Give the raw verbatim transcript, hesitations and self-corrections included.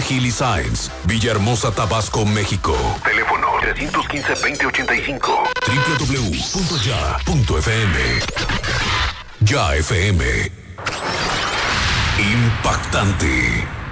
Gil y Sáenz, Villahermosa, Tabasco, México. Teléfono tres uno cinco, veinte ochenta y cinco. doble u doble u doble u punto ya punto f m. Ya F M. Impactante.